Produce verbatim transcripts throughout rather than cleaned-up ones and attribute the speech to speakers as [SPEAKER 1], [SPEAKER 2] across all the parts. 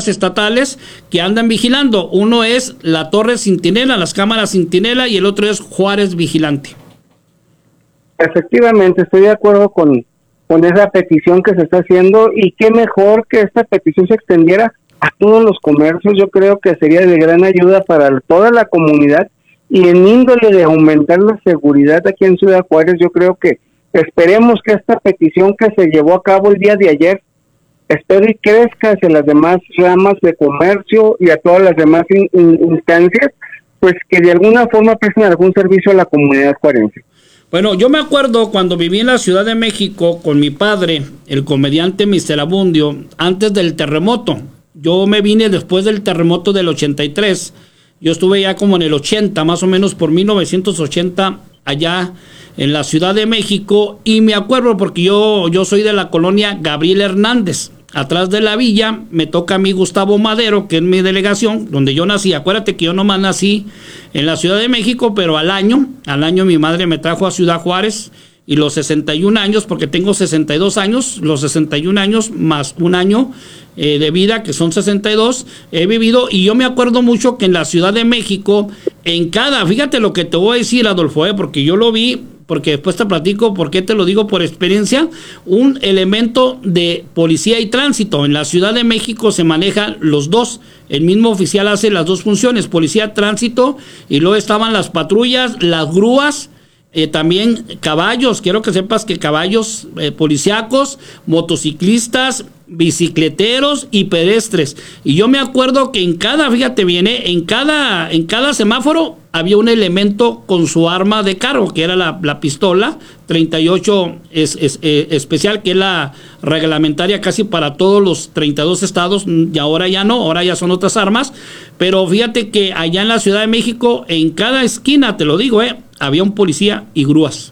[SPEAKER 1] policías estatales que andan vigilando. Uno es la Torre Centinela, las cámaras Centinela, y el otro es Juárez Vigilante.
[SPEAKER 2] Efectivamente, estoy de acuerdo con, con esa petición que se está haciendo, y qué mejor que esta petición se extendiera a todos los comercios. Yo creo que sería de gran ayuda para toda la comunidad, y en índole de aumentar la seguridad aquí en Ciudad Juárez, yo creo que esperemos que esta petición que se llevó a cabo el día de ayer, espero y crezca hacia las demás ramas de comercio y a todas las demás in, in, instancias, pues que de alguna forma presten algún servicio a la comunidad juarense.
[SPEAKER 1] Bueno, yo me acuerdo cuando viví en la Ciudad de México con mi padre, el comediante mister Abundio, antes del terremoto. Yo me vine después del terremoto del ochenta y tres. Yo estuve ya como en el ochenta, más o menos por mil novecientos ochenta, allá en la Ciudad de México, y me acuerdo porque yo, yo soy de la colonia Gabriel Hernández. Atrás de la villa me toca a mí Gustavo Madero, que es mi delegación, donde yo nací. Acuérdate que yo nomás nací en la Ciudad de México, pero al año, al año mi madre me trajo a Ciudad Juárez, y los sesenta y un años, porque tengo sesenta y dos años, los sesenta y un años más un año eh, de vida, que son sesenta y dos, he vivido, y yo me acuerdo mucho que en la Ciudad de México, en cada, fíjate lo que te voy a decir, Adolfo, eh, porque yo lo vi, porque después te platico por qué te lo digo por experiencia, un elemento de policía y tránsito. En la Ciudad de México se manejan los dos, el mismo oficial hace las dos funciones, policía, tránsito, y luego estaban las patrullas, las grúas, Eh, también caballos. Quiero que sepas que caballos eh, policíacos, motociclistas, bicicleteros y pedestres. Y yo me acuerdo que en cada, fíjate bien, eh, en cada, en cada semáforo había un elemento con su arma de cargo, que era la, la pistola treinta y ocho es, es, eh, especial, que es la reglamentaria casi para todos los treinta y dos estados, y ahora ya no, ahora ya son otras armas. Pero fíjate que allá en la Ciudad de México, en cada esquina, te lo digo, eh, había un policía y grúas.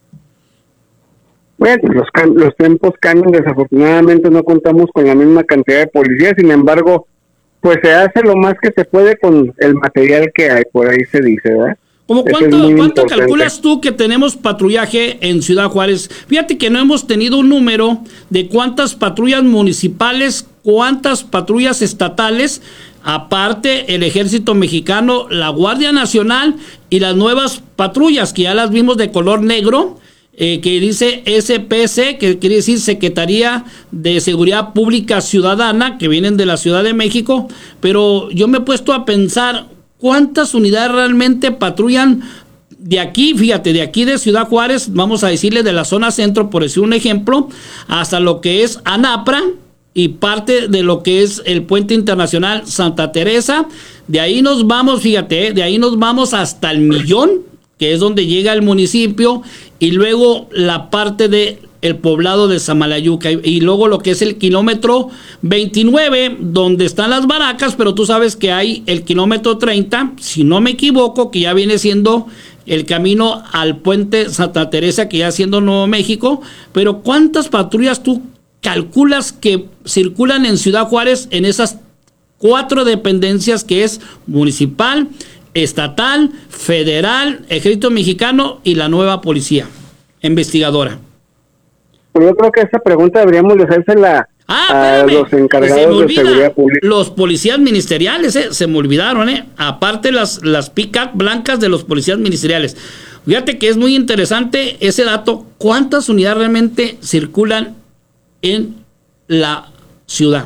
[SPEAKER 2] Bueno, los, los tiempos cambian, desafortunadamente no contamos con la misma cantidad de policías, sin embargo, pues se hace lo más que se puede con el material que hay, por ahí se dice, ¿verdad?
[SPEAKER 1] ¿Cómo cuánto, cuánto calculas tú que tenemos patrullaje en Ciudad Juárez? Fíjate que no hemos tenido un número de cuántas patrullas municipales, cuántas patrullas estatales, aparte el Ejército Mexicano, la Guardia Nacional y las nuevas patrullas que ya las vimos de color negro, eh, que dice S P C, que quiere decir Secretaría de Seguridad Pública Ciudadana, que vienen de la Ciudad de México. Pero yo me he puesto a pensar cuántas unidades realmente patrullan de aquí, fíjate, de aquí de Ciudad Juárez, vamos a decirle de la zona centro, por decir un ejemplo, hasta lo que es Anapra, y parte de lo que es el Puente Internacional Santa Teresa. De ahí nos vamos, fíjate, de ahí nos vamos hasta el Millón, que es donde llega el municipio, y luego la parte de el poblado de Samalayuca, y, y luego lo que es el kilómetro veintinueve, donde están las barracas, pero tú sabes que hay el kilómetro treinta, si no me equivoco, que ya viene siendo el camino al Puente Santa Teresa, que ya siendo Nuevo México. Pero ¿cuántas patrullas tú calculas que circulan en Ciudad Juárez en esas cuatro dependencias, que es municipal, estatal, federal, Ejército Mexicano y la nueva policía investigadora?
[SPEAKER 2] Pues yo creo que esa pregunta deberíamos de hacérsela
[SPEAKER 1] ah,
[SPEAKER 2] a los encargados de seguridad pública.
[SPEAKER 1] Los policías ministeriales, eh, se me olvidaron, eh, aparte las, las pick-up blancas de los policías ministeriales. Fíjate que es muy interesante ese dato. ¿Cuántas unidades realmente circulan en la ciudad?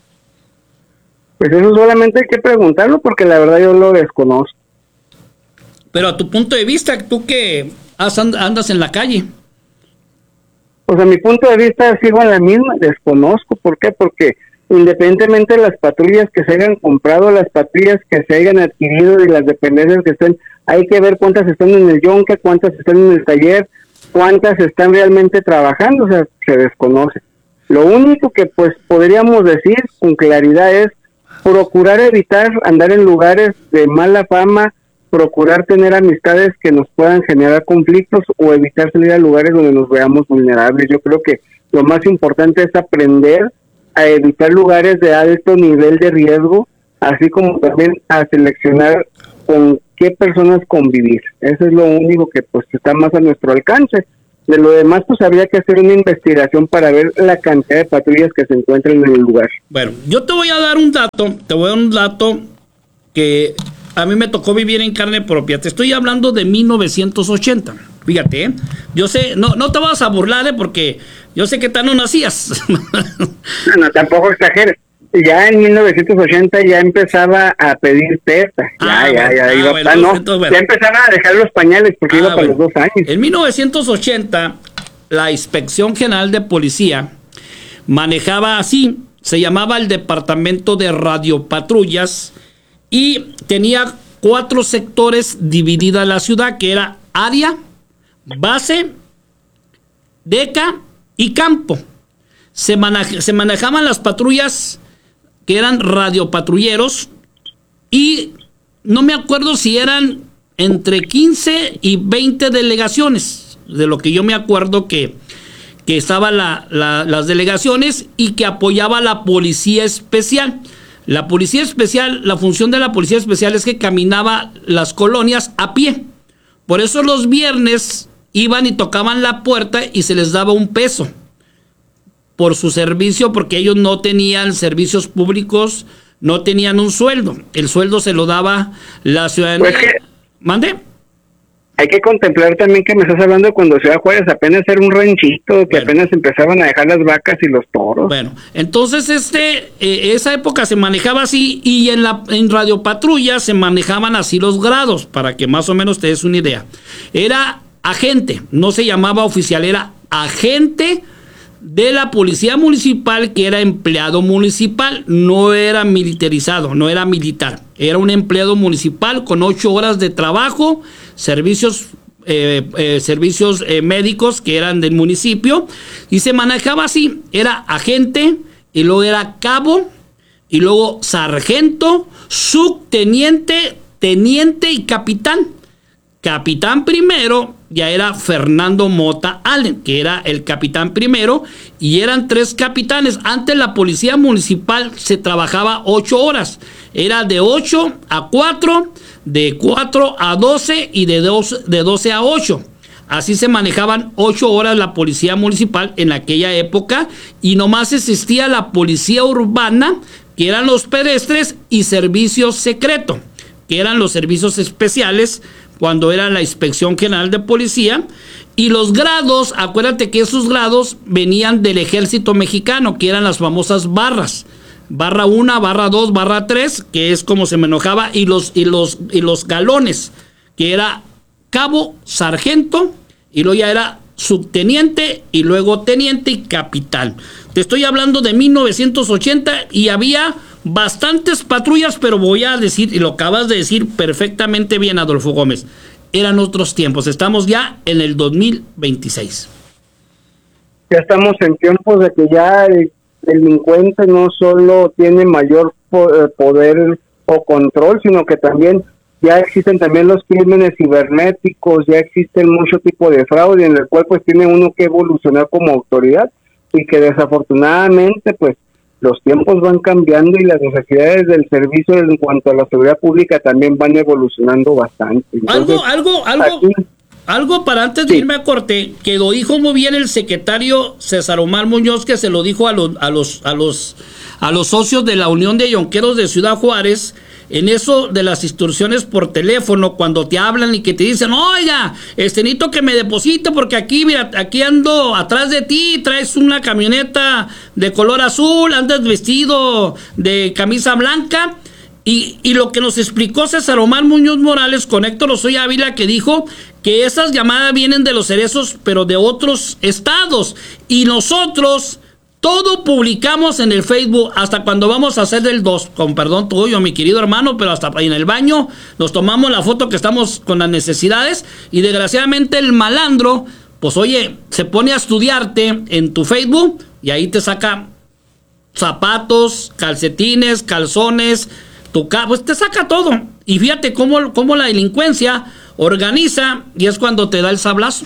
[SPEAKER 2] Pues eso solamente hay que preguntarlo, porque la verdad yo lo desconozco.
[SPEAKER 1] Pero a tu punto de vista, tú que andas en la calle.
[SPEAKER 2] Pues a mi punto de vista sigo en la misma, desconozco. ¿Por qué? Porque independientemente de las patrullas que se hayan comprado, las patrullas que se hayan adquirido y las dependencias que estén, hay que ver cuántas están en el yonque, cuántas están en el taller, cuántas están realmente trabajando, o sea, se desconoce. Lo único que pues podríamos decir con claridad es procurar evitar andar en lugares de mala fama, procurar tener amistades que nos puedan generar conflictos, o evitar salir a lugares donde nos veamos vulnerables. Yo creo que lo más importante es aprender a evitar lugares de alto nivel de riesgo, así como también a seleccionar con qué personas convivir. Eso es lo único que pues está más a nuestro alcance. De lo demás, pues habría que hacer una investigación para ver la cantidad de patrullas que se encuentran en el lugar.
[SPEAKER 1] Bueno, yo te voy a dar un dato, te voy a dar un dato que a mí me tocó vivir en carne propia. Te estoy hablando de mil novecientos ochenta. Fíjate, ¿eh? Yo sé, no, no te vas a burlar, ¿eh? Porque yo sé que tú no nacías.
[SPEAKER 2] No, no, tampoco exageres. Ya en mil novecientos ochenta ya empezaba a pedir teta. Ya,
[SPEAKER 1] Ah,
[SPEAKER 2] ya,
[SPEAKER 1] bueno,
[SPEAKER 2] ya,
[SPEAKER 1] ah,
[SPEAKER 2] iba,
[SPEAKER 1] bueno,
[SPEAKER 2] ah, no,
[SPEAKER 1] entonces, bueno.
[SPEAKER 2] ya empezaba a dejar los pañales porque
[SPEAKER 1] Ah,
[SPEAKER 2] iba para
[SPEAKER 1] bueno.
[SPEAKER 2] los dos años.
[SPEAKER 1] En mil novecientos ochenta, la Inspección General de Policía manejaba así, se llamaba el Departamento de Radiopatrullas y tenía cuatro sectores dividida la ciudad, que era área, base, deca y campo. Se, maneja, se manejaban las patrullas que eran radiopatrulleros y no me acuerdo si eran entre quince y veinte delegaciones, de lo que yo me acuerdo que, que estaban la, la, las delegaciones y que apoyaba la policía especial. La policía especial, la función de la policía especial es que caminaba las colonias a pie. Por eso los viernes iban y tocaban la puerta y se les daba un peso por su servicio, porque ellos no tenían servicios públicos, no tenían un sueldo. El sueldo se lo daba la ciudadanía.
[SPEAKER 2] Pues que
[SPEAKER 1] ¿Mande?
[SPEAKER 2] hay que contemplar también que me estás hablando cuando Ciudad Juárez apenas era un ranchito, que
[SPEAKER 1] Bueno.
[SPEAKER 2] apenas empezaban a dejar las vacas y los toros.
[SPEAKER 1] Bueno, entonces este, eh, esa época se manejaba así y en la en Radio Patrulla se manejaban así los grados, para que más o menos te des una idea. Era agente, no se llamaba oficial, era agente de la policía municipal, que era empleado municipal, no era militarizado, no era militar, era un empleado municipal con ocho horas de trabajo, servicios eh, eh, servicios eh, médicos que eran del municipio, y se manejaba así, era agente, y luego era cabo, y luego sargento, subteniente, teniente y capitán. Capitán primero ya era Fernando Mota Allen, que era el capitán primero, y eran tres capitanes. Antes la policía municipal se trabajaba ocho horas, era de ocho a cuatro, de cuatro a doce y de doce, de doce a ocho. Así se manejaban ocho horas la policía municipal en aquella época, y nomás existía la policía urbana, que eran los pedestres, y servicio secreto, que eran los servicios especiales, cuando era la Inspección General de Policía. Y los grados, acuérdate que esos grados venían del Ejército Mexicano, que eran las famosas barras. Barra uno, barra dos, barra tres, que es como se me enojaba, y los, y los, y los galones, que era cabo, sargento, y luego ya era subteniente, y luego teniente y capitán. Te estoy hablando de mil novecientos ochenta y había bastantes patrullas, pero voy a decir, y lo acabas de decir perfectamente bien, Adolfo Gómez, eran otros tiempos. Estamos ya en el dos mil veintiséis.
[SPEAKER 2] Ya estamos en tiempos de que ya el delincuente no solo tiene mayor poder o control, sino que también ya existen también los crímenes cibernéticos, ya existen mucho tipo de fraude en el cual pues tiene uno que evolucionar como autoridad, y que desafortunadamente pues los tiempos van cambiando y las necesidades del servicio en cuanto a la seguridad pública también van evolucionando bastante. Entonces,
[SPEAKER 1] algo, algo, algo,
[SPEAKER 2] aquí,
[SPEAKER 1] algo para antes de
[SPEAKER 2] sí.
[SPEAKER 1] irme a corte, que lo dijo muy bien el secretario César Omar Muñoz, que se lo dijo a los, a los, a los, a los socios de la Unión de Yonqueros de Ciudad Juárez, en eso de las instrucciones por teléfono, cuando te hablan y que te dicen, oiga, este necesito que me deposite porque aquí, mira, aquí ando atrás de ti, traes una camioneta de color azul, andas vestido de camisa blanca. Y, y lo que nos explicó César Omar Muñoz Morales con Héctor Osoya Ávila, que dijo que esas llamadas vienen de los cerezos, pero de otros estados. Y nosotros todo publicamos en el Facebook, hasta cuando vamos a hacer del dos, con perdón tuyo, mi querido hermano, pero hasta en el baño nos tomamos la foto que estamos con las necesidades, y desgraciadamente el malandro, pues oye, se pone a estudiarte en tu Facebook y ahí te saca zapatos, calcetines, calzones, tu ca- pues te saca todo. Y fíjate cómo, cómo la delincuencia organiza, y es cuando te da el sablazo.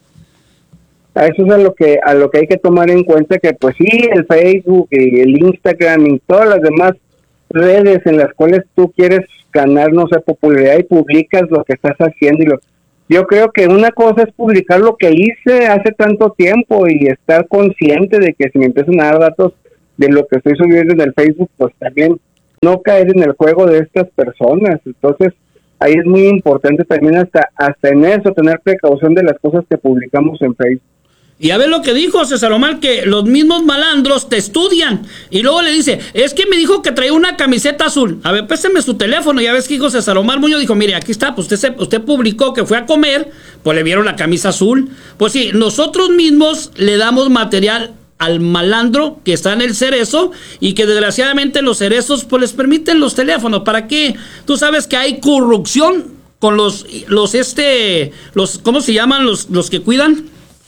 [SPEAKER 2] A eso es a lo que a lo que hay que tomar en cuenta, que pues sí, el Facebook y el Instagram y todas las demás redes en las cuales tú quieres ganar, no sé, popularidad, y publicas lo que estás haciendo y lo, yo creo que una cosa es publicar lo que hice hace tanto tiempo y estar consciente de que si me empiezan a dar datos de lo que estoy subiendo en el Facebook, pues también no caer en el juego de estas personas. Entonces, ahí es muy importante también hasta, hasta en eso, tener precaución de las cosas que publicamos en Facebook.
[SPEAKER 1] Y a ver lo que dijo César Omar, que los mismos malandros te estudian. Y luego le dice, es que me dijo que traía una camiseta azul. A ver, péseme su teléfono. Ya ves que dijo César Omar Muñoz, dijo, mire, aquí está, pues usted, se, usted publicó que fue a comer, pues le vieron la camisa azul. Pues sí, nosotros mismos le damos material al malandro que está en el cerezo y que desgraciadamente los cerezos pues les permiten los teléfonos. ¿Para qué? Tú sabes que hay corrupción con los, los este, los, ¿cómo se llaman los, los que cuidan?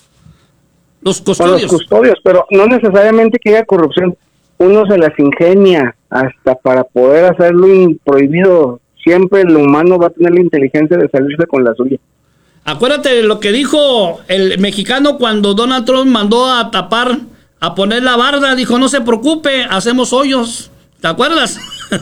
[SPEAKER 1] Los custodios.
[SPEAKER 2] Con los custodios, pero no necesariamente que haya corrupción. Uno se las ingenia hasta para poder hacerlo prohibido. Siempre el humano va a tener la inteligencia de salirse con la suya.
[SPEAKER 1] Acuérdate de lo que dijo el mexicano cuando Donald Trump mandó a tapar, a poner la barda. Dijo, no se preocupe, hacemos hoyos. ¿Te acuerdas?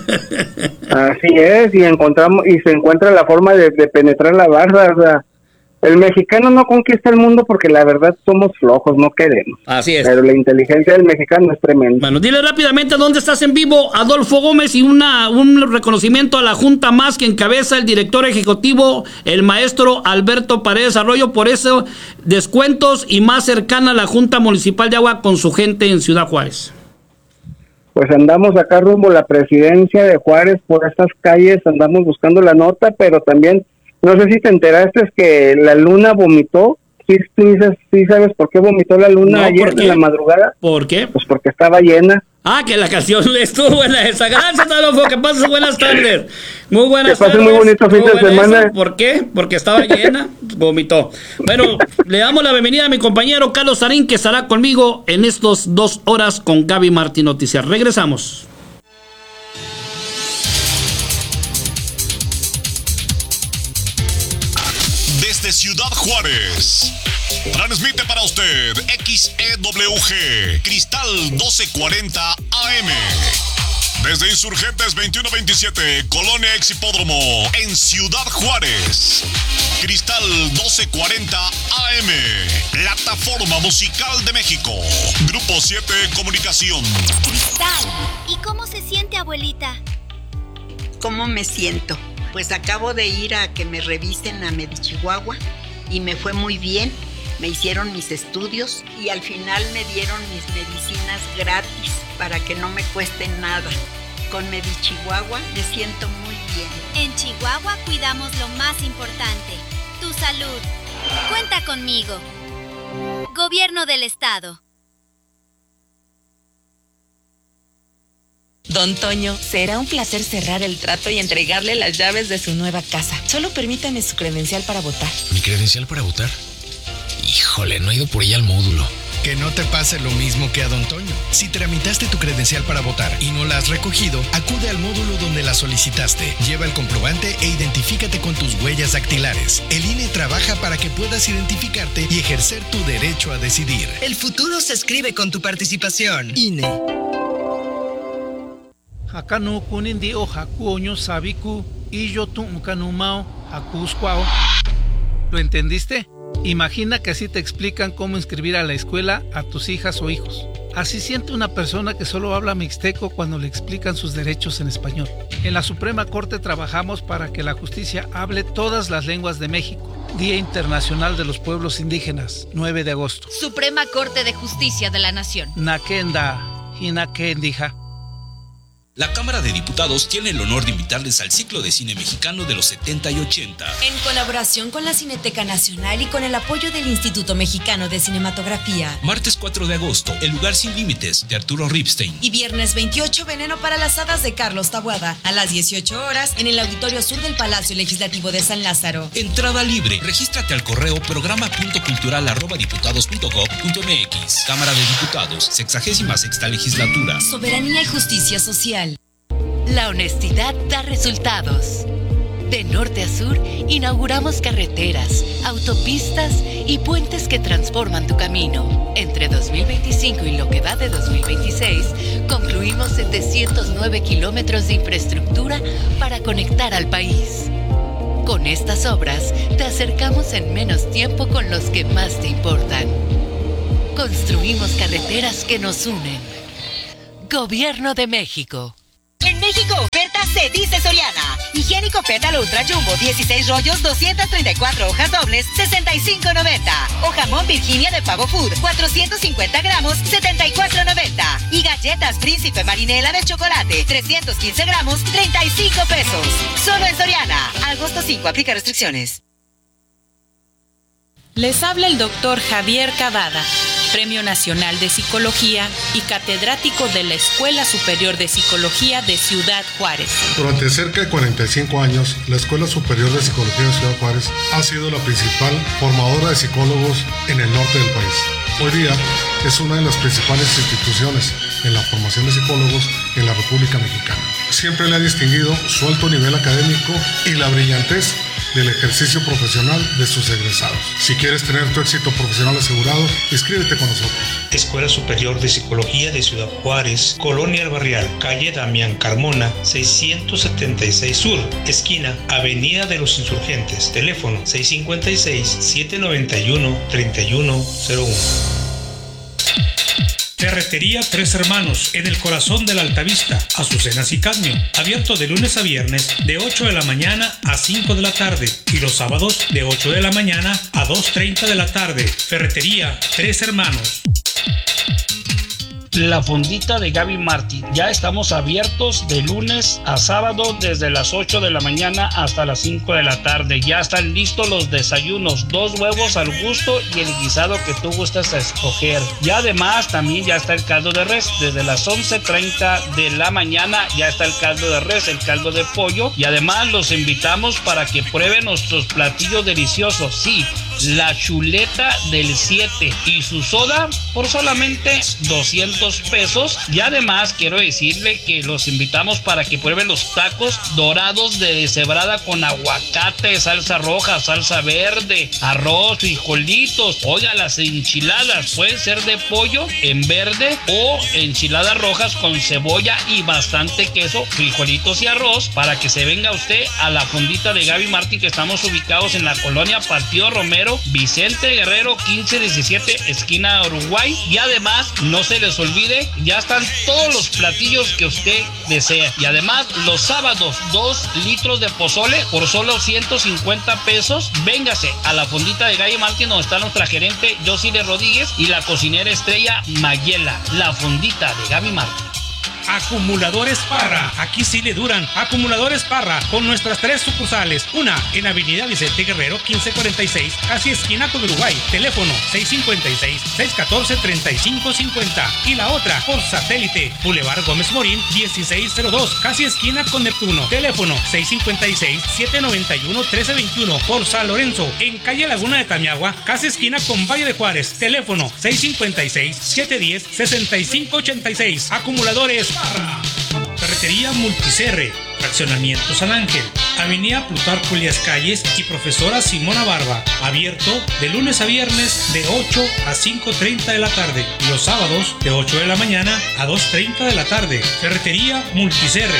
[SPEAKER 2] Así es, y encontramos y se encuentra la forma de, de penetrar la barda. O sea, el mexicano no conquista el mundo porque la verdad somos flojos, no queremos.
[SPEAKER 1] Así es.
[SPEAKER 2] Pero la inteligencia del mexicano es tremenda.
[SPEAKER 1] Bueno, dile rápidamente dónde estás en vivo, Adolfo Gómez, y una un reconocimiento a la Junta Más que encabeza el director ejecutivo, el maestro Alberto Paredes Arroyo, por eso descuentos y más cercana a la Junta Municipal de Agua con su gente en Ciudad Juárez.
[SPEAKER 2] Pues andamos acá rumbo a la presidencia de Juárez, por estas calles, andamos buscando la nota, pero también... No sé si te enteraste, es que la luna vomitó. ¿Sí, sí, sí sabes por qué vomitó la luna no, ayer en la madrugada?
[SPEAKER 1] ¿Por qué?
[SPEAKER 2] Pues porque estaba llena.
[SPEAKER 1] Ah, que la canción estuvo buena esa. Gracias, Adolfo, que pases buenas tardes. Muy buenas
[SPEAKER 2] que
[SPEAKER 1] tardes.
[SPEAKER 2] Que pases muy bonito fin de semana.
[SPEAKER 1] Eso. ¿Por qué? Porque estaba llena, vomitó. Bueno, le damos la bienvenida a mi compañero Carlos Sarín, que estará conmigo en estos dos horas con Gaby Martín Noticias. Regresamos.
[SPEAKER 3] Desde Ciudad Juárez, transmite para usted X E W G, Cristal doce cuarenta A M. Desde Insurgentes veintiuno veintisiete, Colonia Ex Hipódromo, en Ciudad Juárez. Cristal doce cuarenta A M, Plataforma Musical de México. Grupo siete Comunicación.
[SPEAKER 4] Cristal, ¿y cómo se siente, abuelita?
[SPEAKER 5] ¿Cómo me siento? Pues acabo de ir a que me revisen a Medichihuahua y me fue muy bien. Me hicieron mis estudios y al final me dieron mis medicinas gratis para que no me cuesten nada. Con Medichihuahua me siento muy bien.
[SPEAKER 4] En Chihuahua cuidamos lo más importante, tu salud. Cuenta conmigo. Gobierno del Estado.
[SPEAKER 6] Don Toño, será un placer cerrar el trato y entregarle las llaves de su nueva casa. Solo permítame su credencial para votar.
[SPEAKER 7] ¿Mi credencial para votar? Híjole, no he ido por ella al módulo.
[SPEAKER 8] Que no te pase lo mismo que a Don Toño. Si tramitaste tu credencial para votar y no la has recogido, acude al módulo donde la solicitaste. Lleva el comprobante e identifícate con tus huellas dactilares. El I N E trabaja para que puedas identificarte y ejercer tu derecho a decidir.
[SPEAKER 9] El futuro se escribe con tu participación. I N E.
[SPEAKER 10] Hakanu kunindi o hakuoño sabiku y yo tu mao hakusquao. ¿Lo entendiste? Imagina que así te explican cómo inscribir a la escuela a tus hijas o hijos. Así siente una persona que solo habla mixteco cuando le explican sus derechos en español. En la Suprema Corte trabajamos para que la justicia hable todas las lenguas de México. Día Internacional de los Pueblos Indígenas, nueve de agosto.
[SPEAKER 11] Suprema Corte de Justicia de la Nación.
[SPEAKER 10] Nakenda, Hinakendija.
[SPEAKER 12] La Cámara de Diputados tiene el honor de invitarles al ciclo de cine mexicano de los setenta y ochenta.
[SPEAKER 13] En colaboración con la Cineteca Nacional y con el apoyo del Instituto Mexicano de Cinematografía.
[SPEAKER 12] Martes cuatro de agosto, El Lugar Sin Límites, de Arturo Ripstein.
[SPEAKER 13] Y viernes veintiocho, Veneno para las Hadas, de Carlos Taboada, a las dieciocho horas, en el Auditorio Sur del Palacio Legislativo de San Lázaro.
[SPEAKER 12] Entrada libre. Regístrate al correo programa punto cultural arroba diputados punto gob punto mx. Cámara de Diputados, sexagésima sexta legislatura.
[SPEAKER 13] Soberanía y justicia social.
[SPEAKER 11] La honestidad da resultados. De norte a sur, inauguramos carreteras, autopistas y puentes que transforman tu camino. Entre dos mil veinticinco y lo que va de dos mil veintiséis, concluimos setecientos nueve kilómetros de infraestructura para conectar al país. Con estas obras, te acercamos en menos tiempo con los que más te importan. Construimos carreteras que nos unen. Gobierno de México.
[SPEAKER 14] En México, oferta se dice Soriana. Higiénico Pétalo Ultra Jumbo, dieciséis rollos, doscientas treinta y cuatro hojas dobles, sesenta y cinco noventa. O jamón Virginia de Pavo Food, cuatrocientos cincuenta gramos, setenta y cuatro noventa. Y galletas Príncipe Marinela de chocolate, trescientos quince gramos, treinta y cinco pesos. Solo en Soriana. Agosto cinco, aplica restricciones.
[SPEAKER 15] Les habla el doctor Javier Cavada, Premio Nacional de Psicología y catedrático de la Escuela Superior de Psicología de Ciudad Juárez.
[SPEAKER 16] Durante cerca de cuarenta y cinco años, la Escuela Superior de Psicología de Ciudad Juárez ha sido la principal formadora de psicólogos en el norte del país. Hoy día es una de las principales instituciones en la formación de psicólogos en la República Mexicana. Siempre le ha distinguido su alto nivel académico y la brillantez del ejercicio profesional de sus egresados. Si quieres tener tu éxito profesional asegurado, inscríbete con nosotros.
[SPEAKER 17] Escuela Superior de Psicología de Ciudad Juárez, Colonia El Barrial, calle Damián Carmona, seiscientos setenta y seis Sur, esquina Avenida de los Insurgentes, teléfono seis cinco seis, siete nueve uno, tres uno cero uno.
[SPEAKER 18] Ferretería Tres Hermanos, en el corazón de la Altavista, Azucenas y Cadmio, abierto de lunes a viernes de ocho de la mañana a cinco de la tarde y los sábados de ocho de la mañana a dos treinta de la tarde. Ferretería Tres Hermanos.
[SPEAKER 1] La Fondita de Gaby Martin. Ya estamos abiertos de lunes a sábado desde las ocho de la mañana hasta las cinco de la tarde. Ya están listos los desayunos, dos huevos al gusto y el guisado que tú gustas a escoger. Y además también ya está el caldo de res. Desde las once treinta de la mañana ya está el caldo de res, el caldo de pollo. Y además los invitamos para que prueben nuestros platillos deliciosos. Sí, la chuleta del siete y su soda por solamente doscientos pesos. Y además quiero decirle que los invitamos para que prueben los tacos dorados de deshebrada con aguacate, salsa roja, salsa verde, arroz, frijolitos. Oiga, las enchiladas pueden ser de pollo en verde o enchiladas rojas con cebolla y bastante queso, frijolitos y arroz, para que se venga usted a la Fondita de Gaby Martin, que estamos ubicados en la colonia Partido Romero, Vicente Guerrero quince diecisiete, esquina Uruguay. Y además no se les olvide, ya están todos los platillos que usted desea. Y además los sábados dos litros de pozole por solo ciento cincuenta pesos. Véngase a la Fondita de Gaby Martin, donde está nuestra gerente Josile Rodríguez y la cocinera estrella Mayela. La Fondita de Gaby Martin.
[SPEAKER 18] Acumuladores Parra, aquí sí le duran. Acumuladores Parra, con nuestras tres sucursales. Una en Avenida Vicente Guerrero quince cuarenta y seis, casi esquina con Uruguay. Teléfono seis cinco seis, seis uno cuatro, tres cinco cinco cero. Y la otra por satélite, Boulevard Gómez Morín dieciséis cero dos, casi esquina con Neptuno. Teléfono seis cinco seis, siete nueve uno, uno tres dos uno. Por San Lorenzo, en calle Laguna de Tamiagua, casi esquina con Valle de Juárez. Teléfono seis cinco seis, siete uno cero, seis cinco ocho seis. Acumuladores Parra. Ferretería Multicerre, Fraccionamiento San Ángel, Avenida Plutarco Elías Calles y Profesora Simona Barba, abierto de lunes a viernes de ocho a cinco treinta de la tarde y los sábados de ocho de la mañana a dos treinta de la tarde. Ferretería Multicerre.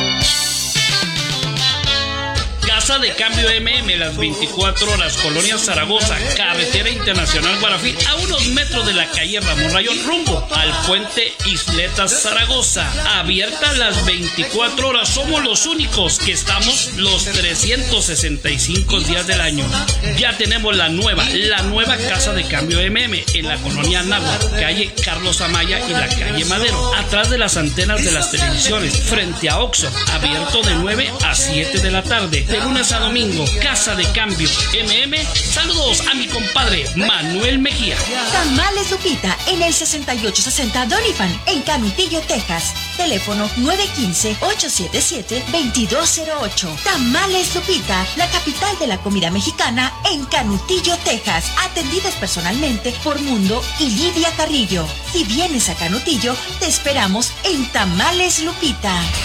[SPEAKER 1] Casa de Cambio M M, las veinticuatro horas, Colonia Zaragoza, Carretera Internacional Guarafí, a unos metros de la calle Ramón Rayón, rumbo al puente Isletas Zaragoza. Abierta las veinticuatro horas, somos los únicos que estamos los trescientos sesenta y cinco días del año. Ya tenemos la nueva, la nueva Casa de Cambio M M en la colonia Náhuatl, calle Carlos Amaya y la calle Madero, atrás de las antenas de las televisiones, frente a Oxxo, abierto de nueve a siete de la tarde. De lunes a domingo, Casa de Cambio M M. Saludos a mi compadre Manuel Mejía.
[SPEAKER 19] Tamales Lupita en el sesenta y ocho sesenta Doniphan en Canutillo, Texas. Teléfono nueve uno cinco, ocho siete siete, dos dos cero ocho. Tamales Lupita, la capital de la comida mexicana en Canutillo, Texas. Atendidos personalmente por Mundo y Lidia Carrillo. Si vienes a Canutillo, te esperamos en Tamales Lupita.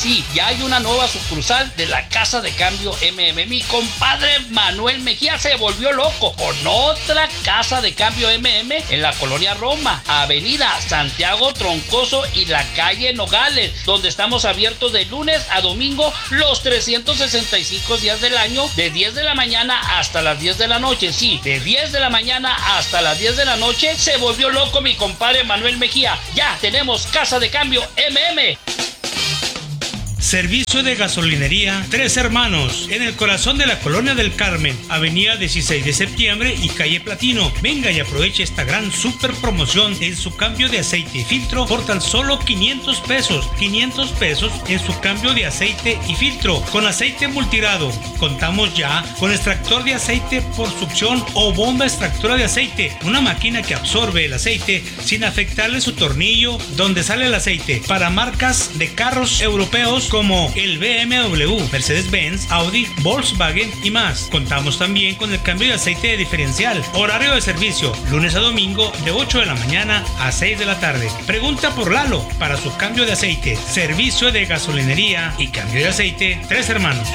[SPEAKER 1] Sí, ya hay una nueva sucursal de la Casa de Cambio M M. Mi compadre Manuel Mejía se volvió loco con otra Casa de Cambio M M en la colonia Roma, Avenida Santiago Troncoso y la calle Nogales, donde estamos abiertos de lunes a domingo los trescientos sesenta y cinco días del año, de diez de la mañana hasta las diez de la noche. Sí, de diez de la mañana hasta las diez de la noche. Se volvió loco mi compadre Manuel Mejía. Ya tenemos Casa de Cambio M M.
[SPEAKER 18] Servicio de gasolinería Tres Hermanos, en el corazón de la Colonia del Carmen, avenida dieciséis de septiembre y calle Platino. Venga y aproveche esta gran super promoción en su cambio de aceite y filtro por tan solo quinientos pesos. quinientos pesos en su cambio de aceite y filtro con aceite multirado. Contamos ya con extractor de aceite por succión o bomba extractora de aceite, una máquina que absorbe el aceite sin afectarle su tornillo donde sale el aceite, para marcas de carros europeos como el B M W, Mercedes-Benz, Audi, Volkswagen y más. Contamos también con el cambio de aceite de diferencial. Horario de servicio, lunes a domingo de ocho de la mañana a seis de la tarde. Pregunta por Lalo para su cambio de aceite. Servicio de gasolinería y cambio de aceite Tres Hermanos.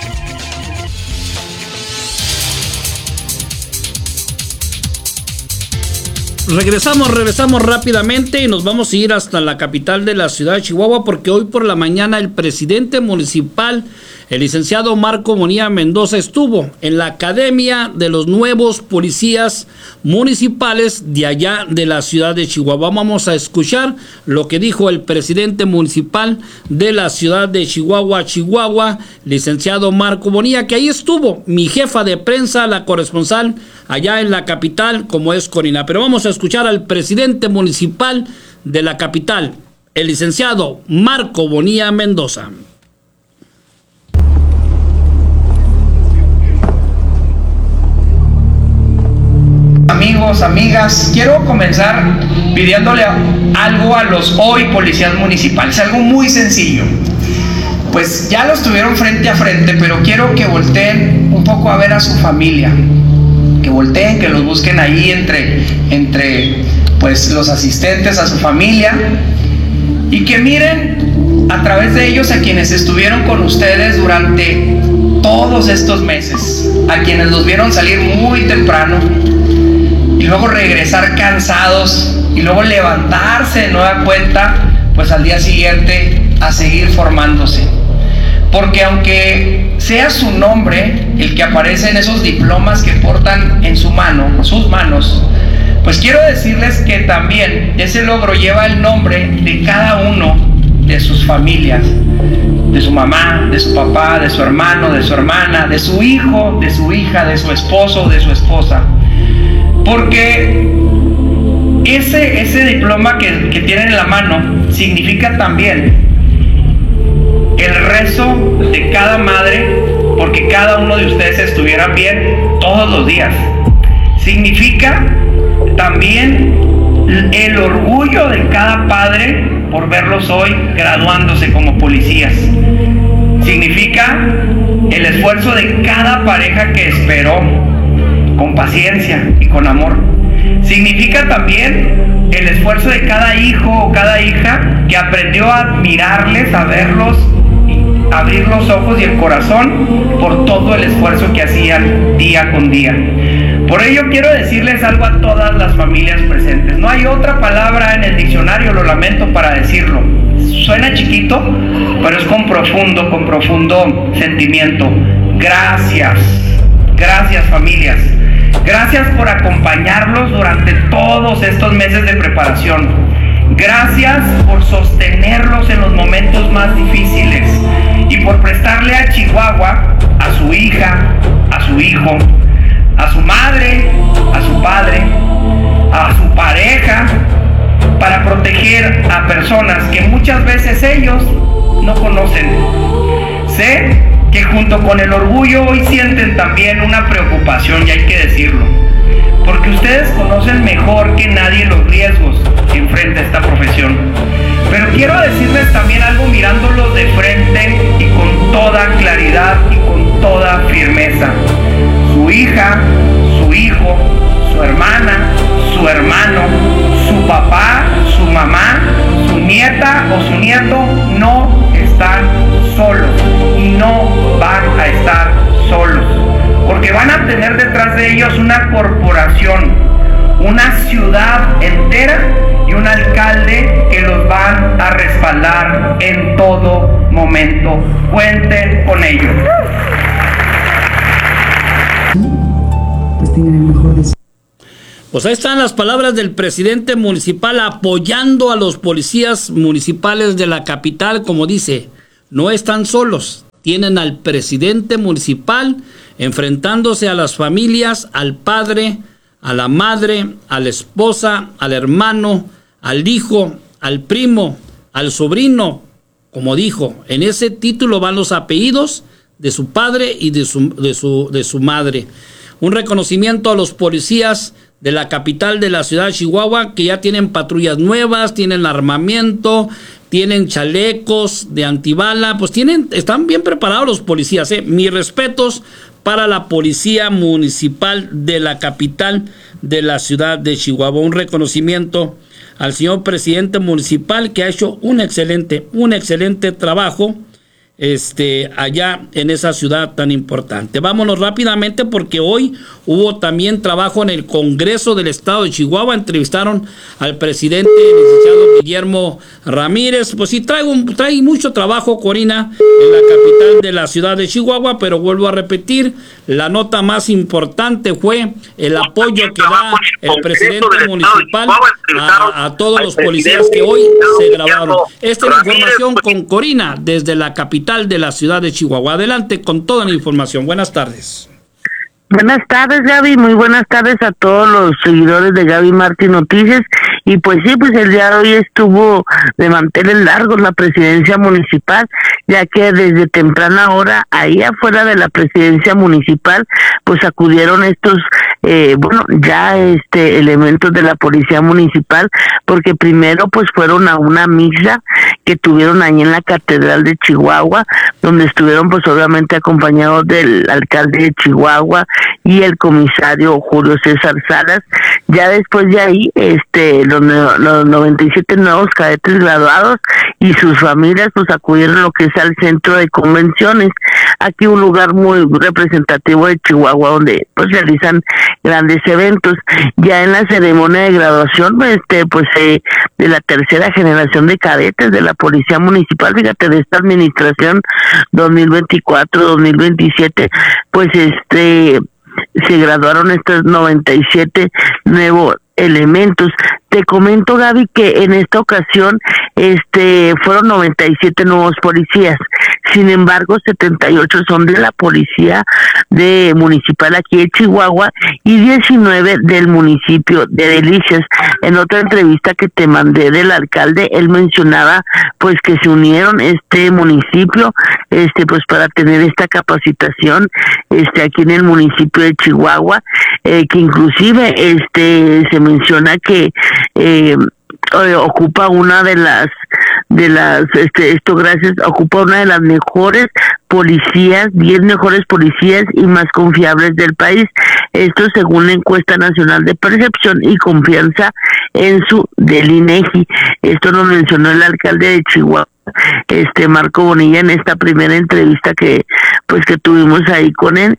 [SPEAKER 1] Regresamos, regresamos rápidamente y nos vamos a ir hasta la capital de la ciudad de Chihuahua, porque hoy por la mañana el presidente municipal, el licenciado Marco Bonilla Mendoza, estuvo en la Academia de los Nuevos Policías Municipales de allá de la ciudad de Chihuahua. Vamos a escuchar lo que dijo el presidente municipal de la ciudad de Chihuahua, Chihuahua, licenciado Marco Bonilla, que ahí estuvo mi jefa de prensa, la corresponsal allá en la capital, como es Corina. Pero vamos a escuchar al presidente municipal de la capital, el licenciado Marco Bonilla Mendoza.
[SPEAKER 20] Amigos, amigas, quiero comenzar pidiéndole algo a los hoy policías municipales, algo muy sencillo. Pues ya los tuvieron frente a frente, pero quiero que volteen un poco a ver a su familia, que volteen, que los busquen ahí entre, entre pues los asistentes a su familia, y que miren a través de ellos a quienes estuvieron con ustedes durante todos estos meses, a quienes los vieron salir muy temprano y luego regresar cansados y luego levantarse de nueva cuenta, pues al día siguiente a seguir formándose. Porque aunque sea su nombre el que aparece en esos diplomas que portan en su mano, en sus manos, pues quiero decirles que también ese logro lleva el nombre de cada uno de sus familias, de su mamá, de su papá, de su hermano, de su hermana, de su hijo, de su hija, de su esposo, de su esposa. Porque ese, ese diploma que, que tienen en la mano significa también el rezo de cada madre porque cada uno de ustedes estuviera bien todos los días. Significa también el orgullo de cada padre por verlos hoy graduándose como policías. Significa el esfuerzo de cada pareja que esperó con paciencia y con amor. Significa también el esfuerzo de cada hijo o cada hija que aprendió a admirarles, a verlos, abrir los ojos y el corazón por todo el esfuerzo que hacían día con día. Por ello quiero decirles algo a todas las familias presentes. No hay otra palabra en el diccionario, lo lamento, para decirlo. Suena chiquito, pero es con profundo, con profundo sentimiento. Gracias, gracias familias. Gracias por acompañarlos durante todos estos meses de preparación. Gracias por sostenerlos en los momentos más difíciles y por prestarle a Chihuahua, a su hija, a su hijo, a su madre, a su padre, a su pareja, para proteger a personas que muchas veces ellos no conocen. Sé que junto con el orgullo hoy sienten también una preocupación, y hay que decirlo, porque ustedes conocen mejor que nadie los riesgos que enfrenta esta profesión. Pero quiero decirles también algo mirándolos de frente y con toda claridad y con toda firmeza. Su hija, su hijo, su hermana, su hermano, su papá, su mamá, su nieta o su nieto no está están solos y no van a estar solos, porque van a tener detrás de ellos una corporación, una ciudad entera y un alcalde que los van a respaldar en todo momento. Cuenten con ellos.
[SPEAKER 1] Pues ahí están las palabras del presidente municipal apoyando a los policías municipales de la capital. Como dice, no están solos, tienen al presidente municipal enfrentándose a las familias, al padre, a la madre, a la esposa, al hermano, al hijo, al primo, al sobrino. Como dijo, en ese título van los apellidos de su padre y de su, de su, de su madre. Un reconocimiento a los policías de la capital de la ciudad de Chihuahua, que ya tienen patrullas nuevas, tienen armamento, tienen chalecos de antibala, pues tienen, están bien preparados los policías, ¿eh? Mis respetos para la policía municipal de la capital de la ciudad de Chihuahua. Un reconocimiento al señor presidente municipal, que ha hecho un excelente, un excelente trabajo Este, allá en esa ciudad tan importante. Vámonos rápidamente porque hoy hubo también trabajo en el Congreso del Estado de Chihuahua. Entrevistaron al presidente, el licenciado Guillermo Ramírez. Pues sí, trae, un, trae mucho trabajo, Corina, en la capital de la ciudad de Chihuahua, pero vuelvo a repetir, la nota más importante fue el apoyo que da el presidente municipal a, a todos los policías que hoy se grabaron. Esta es la información con Corina desde la capital de la ciudad de Chihuahua. Adelante con toda la información. Buenas tardes.
[SPEAKER 21] Buenas tardes, Gaby. Muy buenas tardes a todos los seguidores de Gaby Martín Noticias. Y pues sí, pues el día de hoy estuvo de manteles largos la presidencia municipal, ya que desde temprana hora, ahí afuera de la presidencia municipal, pues acudieron estos, eh, bueno, ya este elementos de la policía municipal, porque primero pues fueron a una misa que tuvieron ahí en la Catedral de Chihuahua, donde estuvieron pues obviamente acompañados del alcalde de Chihuahua y el comisario Julio César Salas. Ya después de ahí, este, los, los noventa y siete nuevos cadetes graduados y sus familias pues acudieron a lo que es al centro de convenciones, aquí un lugar muy representativo de Chihuahua donde pues realizan grandes eventos. Ya en la ceremonia de graduación, este, pues eh, de la tercera generación de cadetes de la policía municipal, fíjate, de esta administración dos mil veinticuatro dos mil veintisiete, pues este se graduaron estos noventa y siete nuevos elementos. Te comento, Gaby, que en esta ocasión este fueron noventa y siete nuevos policías. Sin embargo, setenta y ocho son de la policía de municipal aquí de Chihuahua y diecinueve del municipio de Delicias. En otra entrevista que te mandé del alcalde, él mencionaba pues que se unieron este municipio este pues para tener esta capacitación este aquí en el municipio de Chihuahua, eh, que inclusive este se menciona que eh, ocupa una de las de las este esto gracias ocupa una de las mejores policías, diez mejores policías y más confiables del país. Esto según la encuesta nacional de percepción y confianza en su del INEGI. Esto lo mencionó el alcalde de Chihuahua, este Marco Bonilla, en esta primera entrevista que pues que tuvimos ahí con él.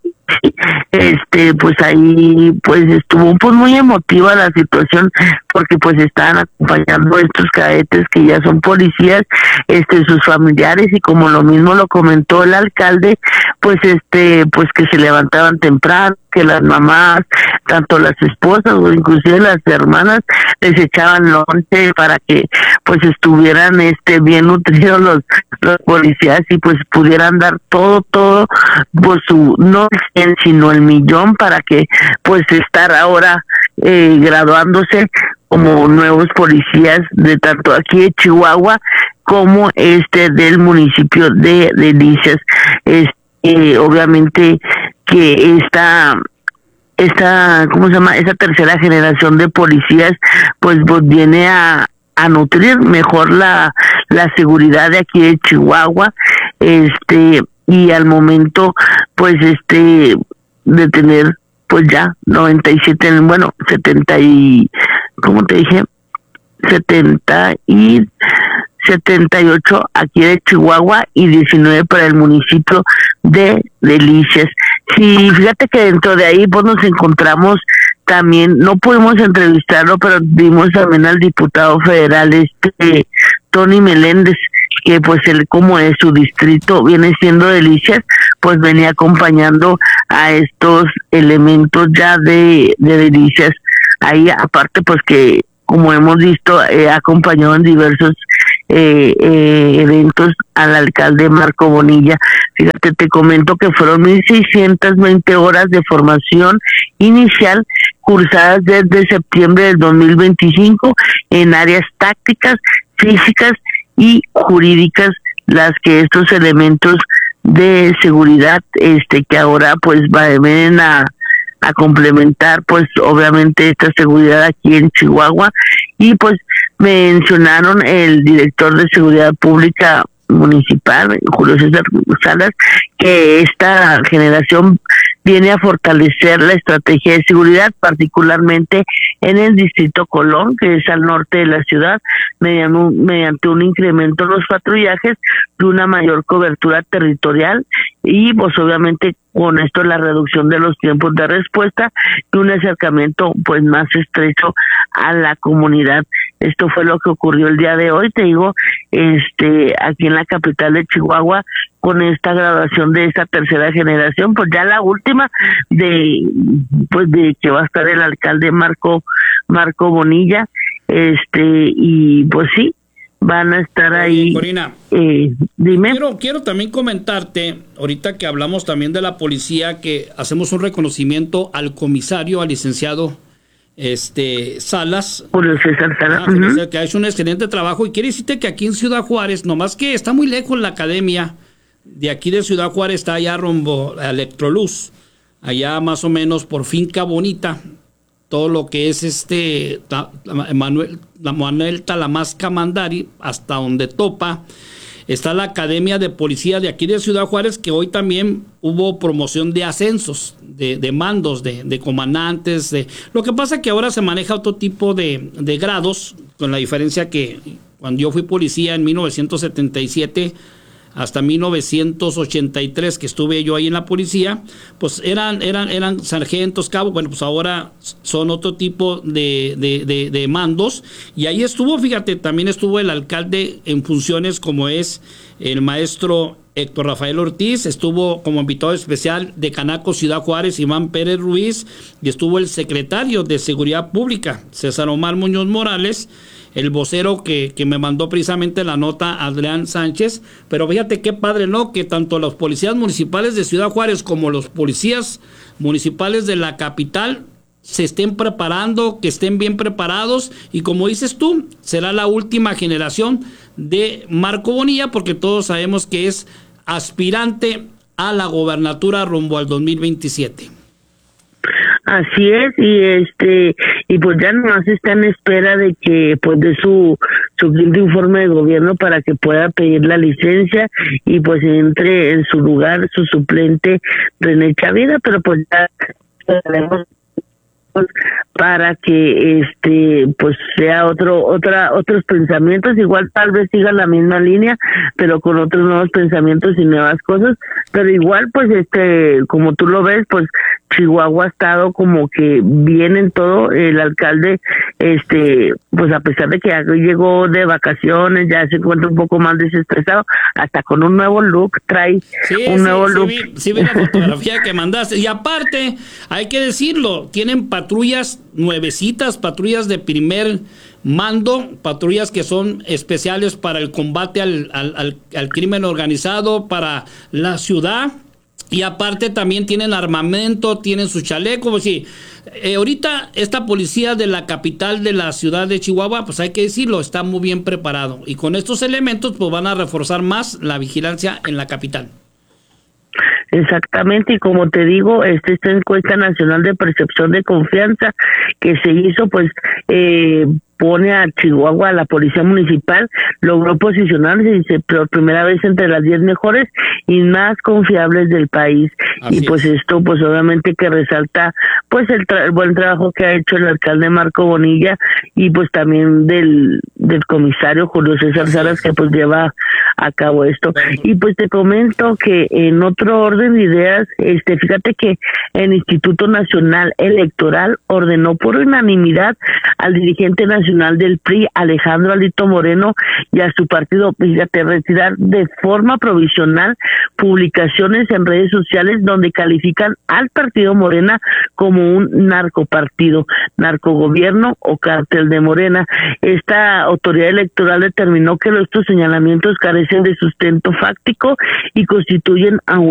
[SPEAKER 21] Este pues ahí pues estuvo pues muy emotiva la situación, porque pues estaban acompañando a estos cadetes que ya son policías, este sus familiares, y como lo mismo lo comentó el alcalde, pues este pues que se levantaban temprano, que las mamás, tanto las esposas o inclusive las hermanas, les echaban lonche para que pues estuvieran este bien nutridos los los policías y pues pudieran dar todo todo por su no el cien sino el millón para que pues estar ahora eh, graduándose como nuevos policías de tanto aquí de Chihuahua como este del municipio de Delicias. Este, eh, obviamente que esta esta cómo se llama esa tercera generación de policías pues, pues viene a a nutrir mejor la la seguridad de aquí de Chihuahua, este y al momento pues este de tener pues ya noventa y siete, bueno, setenta y ¿cómo te dije? setenta y setenta y ocho aquí de Chihuahua y diecinueve para el municipio de Delicias. Sí, fíjate que dentro de ahí pues nos encontramos también, no pudimos entrevistarlo, pero vimos también al diputado federal este Tony Meléndez, que pues él, como es su distrito viene siendo Delicias, pues venía acompañando a estos elementos ya de, de Delicias. Ahí aparte pues que, como hemos visto, eh, ha acompañado en diversos eh, eh, eventos al alcalde Marco Bonilla. Fíjate, te comento que fueron mil seiscientas veinte horas de formación inicial cursadas desde septiembre del dos mil veinticinco en áreas tácticas, físicas y jurídicas, las que estos elementos de seguridad este que ahora pues van a a complementar pues obviamente esta seguridad aquí en Chihuahua. Y pues mencionaron el director de seguridad pública municipal, Julio César Salas, que esta generación viene a fortalecer la estrategia de seguridad, particularmente en el distrito Colón, que es al norte de la ciudad, mediante un, mediante un incremento en los patrullajes y una mayor cobertura territorial, y pues obviamente con esto la reducción de los tiempos de respuesta y un acercamiento pues más estrecho a la comunidad. Esto fue lo que ocurrió el día de hoy, te digo, este aquí en la capital de Chihuahua, con esta graduación de esta tercera generación, pues ya la última de pues de que va a estar el alcalde Marco Marco Bonilla, este y pues sí, van a estar ahí.
[SPEAKER 1] Corina,
[SPEAKER 21] eh, dime.
[SPEAKER 1] Quiero, quiero también comentarte, ahorita que hablamos también de la policía, que hacemos un reconocimiento al comisario, al licenciado este Salas,
[SPEAKER 21] Julio César Salas,
[SPEAKER 1] ah, uh-huh. que ha hecho un excelente trabajo. Y quiere decirte que aquí en Ciudad Juárez, nomás que está muy lejos la academia, de aquí de Ciudad Juárez está allá rumbo a Electroluz, allá más o menos por Finca Bonita, todo lo que es este la, la, Manuel, la Manuel Talamasca Mandari, hasta donde topa, está la Academia de Policía de aquí de Ciudad Juárez, que hoy también hubo promoción de ascensos, de, de mandos, de, de comandantes. De, lo que pasa que ahora se maneja otro tipo de, de grados, con la diferencia que cuando yo fui policía en mil novecientos setenta y siete hasta mil novecientos ochenta y tres, que estuve yo ahí en la policía, pues eran eran eran sargentos, cabos. Bueno, pues ahora son otro tipo de, de, de, de mandos. Y ahí estuvo, fíjate, también estuvo el alcalde en funciones, como es el maestro Héctor Rafael Ortiz, estuvo como invitado especial de Canaco Ciudad Juárez Iván Pérez Ruiz, y estuvo el secretario de Seguridad Pública César Omar Muñoz Morales, el vocero que, que me mandó precisamente la nota, Adrián Sánchez. Pero fíjate qué padre, ¿no? Que tanto los policías municipales de Ciudad Juárez como los policías municipales de la capital se estén preparando, que estén bien preparados, y como dices tú, será la última generación de Marco Bonilla, porque todos sabemos que es aspirante a la gobernatura rumbo al dos mil veintisiete.
[SPEAKER 21] Así es, y este y pues ya nomás está en espera de que pues de su su quinto informe de gobierno para que pueda pedir la licencia y pues entre en su lugar su suplente René Chavira, pero pues ya tenemos para que este pues sea otro otra otros pensamientos, igual tal vez siga la misma línea pero con otros nuevos pensamientos y nuevas cosas, pero igual pues este como tú lo ves, pues Chihuahua ha estado como que bien en todo. El alcalde este pues a pesar de que ya llegó de vacaciones, ya se encuentra un poco más desestresado, hasta con un nuevo look trae
[SPEAKER 1] sí,
[SPEAKER 21] un
[SPEAKER 1] sí,
[SPEAKER 21] nuevo
[SPEAKER 1] sí,
[SPEAKER 21] look.
[SPEAKER 1] Sí, sí vi la fotografía que mandaste, y aparte hay que decirlo, tienen patrullas nuevecitas, patrullas de primer mando, patrullas que son especiales para el combate al, al, al, al crimen organizado, para la ciudad. Y aparte también tienen armamento, tienen su chaleco. Pues sí, eh, ahorita esta policía de la capital de la ciudad de Chihuahua, pues hay que decirlo, está muy bien preparado. Y con estos elementos pues van a reforzar más la vigilancia en la capital.
[SPEAKER 21] Exactamente, y como te digo, este, esta encuesta nacional de percepción de confianza que se hizo, pues eh, pone a Chihuahua, a la policía municipal, logró posicionarse dice, por primera vez entre las diez mejores y más confiables del país. Así y pues es. Esto pues obviamente que resalta pues el, tra el buen trabajo que ha hecho el alcalde Marco Bonilla y pues también del, del comisario Julio César Salas, que pues lleva a cabo esto. Y pues te comento que en otro orden de ideas, este fíjate que el Instituto Nacional Electoral ordenó por unanimidad al dirigente nacional del P R I, Alejandro Alito Moreno, y a su partido, fíjate, retirar de forma provisional publicaciones en redes sociales donde califican al partido Morena como un narcopartido, narcogobierno o cártel de Morena. Esta autoridad electoral determinó que estos señalamientos carecen de sustento fáctico y constituyen a un